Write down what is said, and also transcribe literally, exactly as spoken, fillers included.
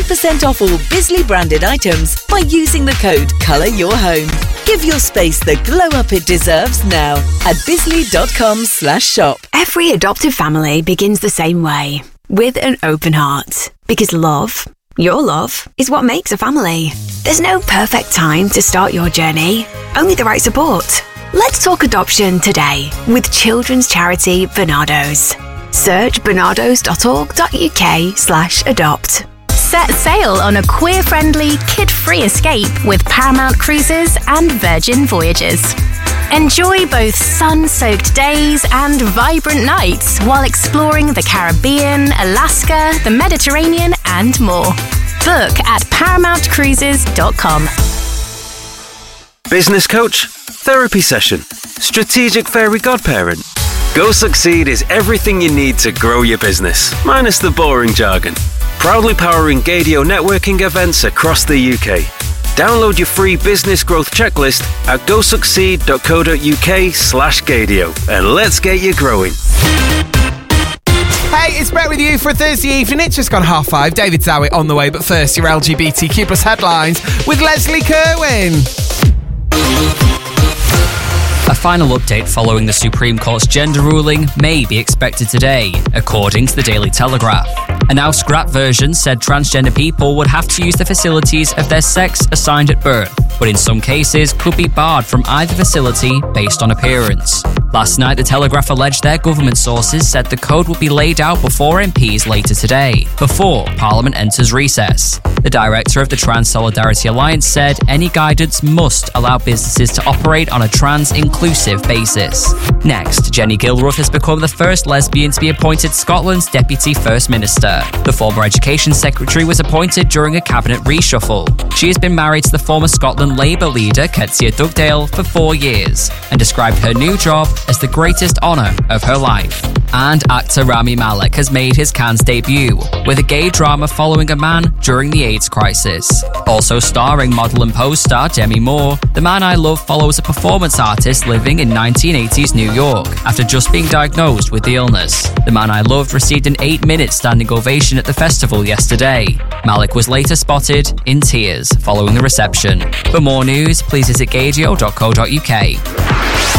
percent off all Bisley branded items by using the code COLOURYOURHOME. Give your space the glow up it deserves now at bisley.com slash shop. Every adoptive family begins the same way, with an open heart. Because love, your love, is what makes a family. There's no perfect time to start your journey, only the right support. Let's talk adoption today with children's charity Barnardo's. Search barnardos.org.uk slash adopt. Set sail on a queer-friendly, kid-free escape with Paramount Cruises and Virgin Voyages. Enjoy both sun-soaked days and vibrant nights while exploring the Caribbean, Alaska, the Mediterranean and more. Book at paramount cruises dot com. Business coach? Therapy session? Strategic fairy godparent? Go Succeed is everything you need to grow your business, minus the boring jargon. Proudly powering Gadio networking events across the U K. Download your free business growth checklist at gosucceed.co.uk slash Gadio and let's get you growing. Hey, it's Brett with you for a Thursday evening. It's just gone half five. David Zowie on the way, but first your L G B T Q plus headlines with Leslie Kerwin. A final update following the Supreme Court's gender ruling may be expected today, according to the Daily Telegraph. A now scrapped version said transgender people would have to use the facilities of their sex assigned at birth, but in some cases could be barred from either facility based on appearance. Last night, the Telegraph alleged their government sources said the code will be laid out before M Ps later today, before Parliament enters recess. The director of the Trans Solidarity Alliance said any guidance must allow businesses to operate on a trans-inclusive basis. Next, Jenny Gilruth has become the first lesbian to be appointed Scotland's Deputy First Minister. The former Education Secretary was appointed during a cabinet reshuffle. She has been married to the former Scotland Labour leader Kezia Dugdale for four years and described her new job as the greatest honour of her life. And actor Rami Malek has made his Cannes debut with a gay drama following a man during the AIDS crisis. Also starring model and Pose star Demi Moore, The Man I Love follows a performance artist living in nineteen eighties New York after just being diagnosed with the illness. The Man I Loved received an eight-minute standing ovation at the festival yesterday. Malek was later spotted in tears following the reception. For more news, please visit gadio dot co dot uk.